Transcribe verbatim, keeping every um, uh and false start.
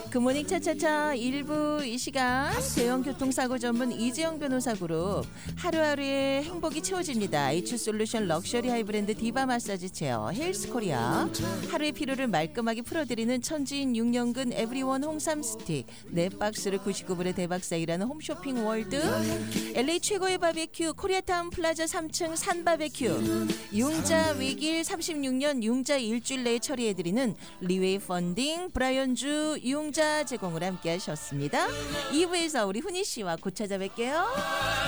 굿모닝 차차차 일 부 이 시간 대형 교통사고 전문 이재영 변호사 그룹 하루하루의 행복이 채워집니다. H솔루션 럭셔리 하이브랜드 디바 마사지 체어 헬스코리아 하루의 피로를 말끔하게 풀어드리는 천지인 육 년근 에브리원 홍삼 스틱 네 박스를 구십구 불에 대박 세일하는 홈쇼핑 월드 엘에이 최고의 바베큐 코리아타운 플라자 삼 층 산바베큐 융자 위길 삼십육 년 융자 일주일 내에 처리해드리는 리웨이 펀딩 브라이언주 융자 제공을 함께 하셨습니다. 이 부에서 우리 훈이 씨와 곧 찾아뵐게요.